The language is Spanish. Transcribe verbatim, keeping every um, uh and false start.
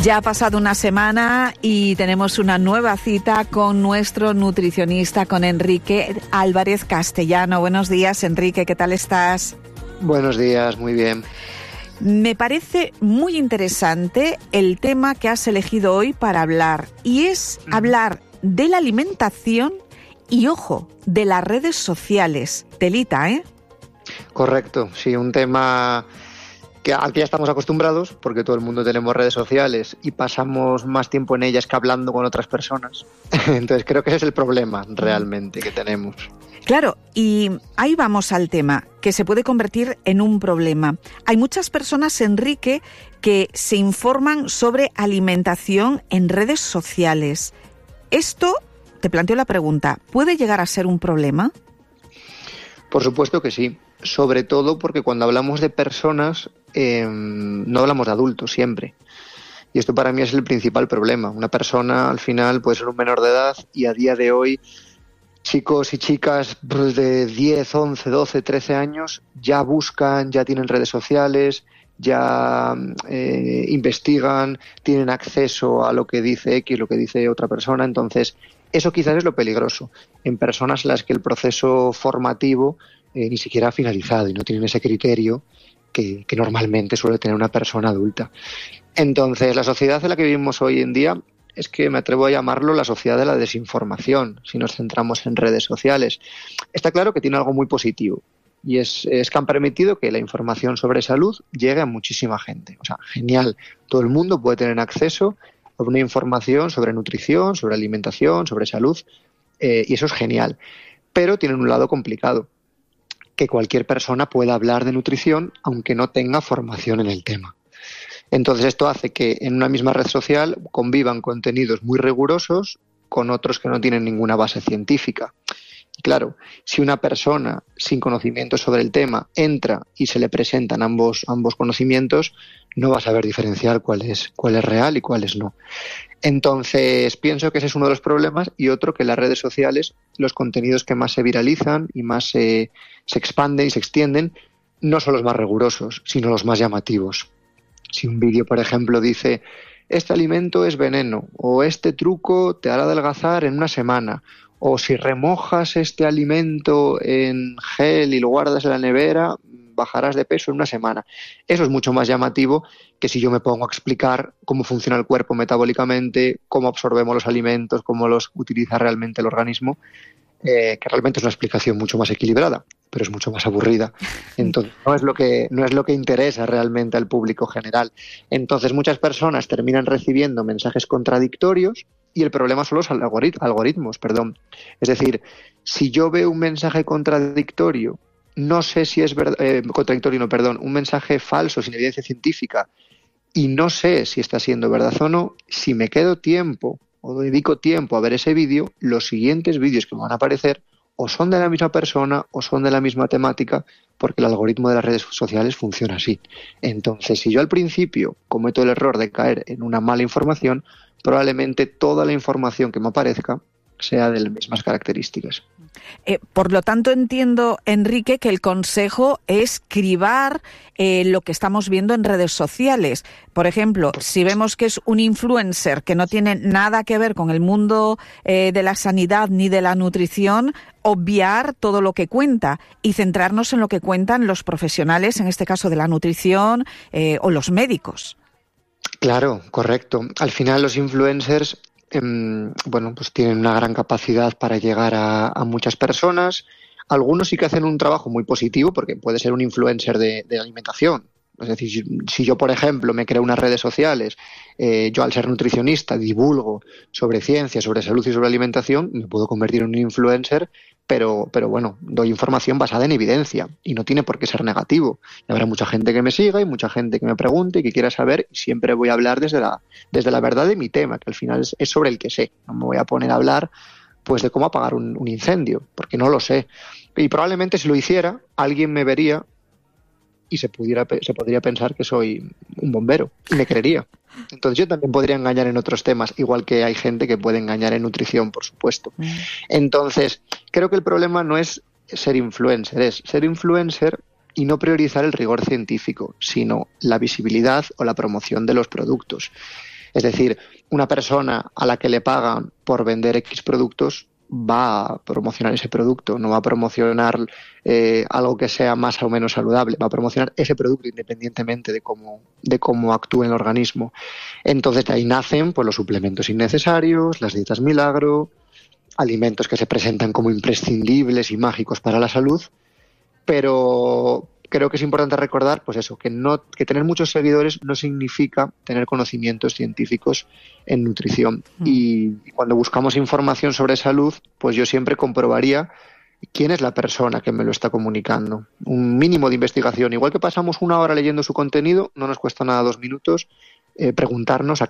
Ya ha pasado una semana y tenemos una nueva cita con nuestro nutricionista, con Enrique Álvarez Castellano. Buenos días, Enrique, ¿qué tal estás? Buenos días, muy bien. Me parece muy interesante el tema que has elegido hoy para hablar, y es mm. hablar de la alimentación y, ojo, de las redes sociales. Telita, ¿eh? Correcto, sí, un tema que al que ya estamos acostumbrados, porque todo el mundo tenemos redes sociales y pasamos más tiempo en ellas que hablando con otras personas. Entonces creo que ese es el problema realmente que tenemos. Claro, y ahí vamos al tema, que se puede convertir en un problema. Hay muchas personas, Enrique, que se informan sobre alimentación en redes sociales. Esto, te planteo la pregunta, ¿puede llegar a ser un problema? Por supuesto que sí, sobre todo porque cuando hablamos de personas eh, no hablamos de adultos siempre. Y esto para mí es el principal problema. Una persona al final puede ser un menor de edad y a día de hoy chicos y chicas pues, de diez, once, doce, trece años ya buscan, ya tienen redes sociales, ya eh, investigan, tienen acceso a lo que dice X, lo que dice otra persona. Entonces, eso quizás es lo peligroso en personas en las que el proceso formativo eh, ni siquiera ha finalizado y no tienen ese criterio que, que normalmente suele tener una persona adulta. Entonces, la sociedad en la que vivimos hoy en día es que me atrevo a llamarlo la sociedad de la desinformación, si nos centramos en redes sociales. Está claro que tiene algo muy positivo, y es, es que han permitido que la información sobre salud llegue a muchísima gente. O sea, genial. Todo el mundo puede tener acceso a una información sobre nutrición, sobre alimentación, sobre salud, eh, y eso es genial. Pero tiene un lado complicado, que cualquier persona pueda hablar de nutrición aunque no tenga formación en el tema. Entonces esto hace que en una misma red social convivan contenidos muy rigurosos con otros que no tienen ninguna base científica. Y claro, si una persona sin conocimiento sobre el tema entra y se le presentan ambos, ambos conocimientos, no va a saber diferenciar cuál es, cuál es real y cuál es no. Entonces pienso que ese es uno de los problemas, y otro, que en las redes sociales los contenidos que más se viralizan y más se, se expanden y se extienden no son los más rigurosos, sino los más llamativos. Si un vídeo, por ejemplo, dice este alimento es veneno, o este truco te hará adelgazar en una semana, o si remojas este alimento en gel y lo guardas en la nevera, bajarás de peso en una semana. Eso es mucho más llamativo que si yo me pongo a explicar cómo funciona el cuerpo metabólicamente, cómo absorbemos los alimentos, cómo los utiliza realmente el organismo, eh, que realmente es una explicación mucho más equilibrada, pero es mucho más aburrida. Entonces no es lo que no es lo que interesa realmente al público general. Entonces muchas personas terminan recibiendo mensajes contradictorios, y el problema son los algorit- algoritmos, perdón. Es decir, si yo veo un mensaje contradictorio, no sé si es verdad, eh, contradictorio, no, perdón, un mensaje falso sin evidencia científica, y no sé si está siendo verdad o no, si me quedo tiempo o dedico tiempo a ver ese vídeo, los siguientes vídeos que me van a aparecer o son de la misma persona o son de la misma temática, porque el algoritmo de las redes sociales funciona así. Entonces, si yo al principio cometo el error de caer en una mala información, probablemente toda la información que me aparezca sea de las mismas características. Eh, por lo tanto, entiendo, Enrique, que el consejo es cribar eh, lo que estamos viendo en redes sociales. Por ejemplo, si vemos que es un influencer que no tiene nada que ver con el mundo eh, de la sanidad ni de la nutrición, obviar todo lo que cuenta y centrarnos en lo que cuentan los profesionales, en este caso de la nutrición, eh, o los médicos. Claro, correcto. Al final los influencers eh, bueno, pues tienen una gran capacidad para llegar a, a muchas personas. Algunos sí que hacen un trabajo muy positivo, porque puede ser un influencer de, de alimentación. Es decir, si, si yo, por ejemplo, me creo unas redes sociales, eh, yo al ser nutricionista divulgo sobre ciencia, sobre salud y sobre alimentación, me puedo convertir en un influencer, pero, pero bueno, doy información basada en evidencia y no tiene por qué ser negativo. Y habrá mucha gente que me siga y mucha gente que me pregunte y que quiera saber, y siempre voy a hablar desde la, desde la verdad de mi tema, que al final es, es sobre el que sé. No me voy a poner a hablar pues de cómo apagar un, un incendio, porque no lo sé. Y probablemente si lo hiciera, alguien me vería y se pudiera se podría pensar que soy un bombero y me creería. Entonces yo también podría engañar en otros temas, igual que hay gente que puede engañar en nutrición, por supuesto. Entonces creo que el problema no es ser influencer, es ser influencer y no priorizar el rigor científico, sino la visibilidad o la promoción de los productos. Es decir, una persona a la que le pagan por vender X productos va a promocionar ese producto, no va a promocionar eh, algo que sea más o menos saludable, va a promocionar ese producto independientemente de cómo, de cómo actúe el organismo. Entonces de ahí nacen pues, los suplementos innecesarios, las dietas milagro, alimentos que se presentan como imprescindibles y mágicos para la salud, pero creo que es importante recordar, pues eso, que no, que tener muchos seguidores no significa tener conocimientos científicos en nutrición. Mm. Y cuando buscamos información sobre salud, pues yo siempre comprobaría quién es la persona que me lo está comunicando. Un mínimo de investigación. Igual que pasamos una hora leyendo su contenido, no nos cuesta nada dos minutos eh, preguntarnos a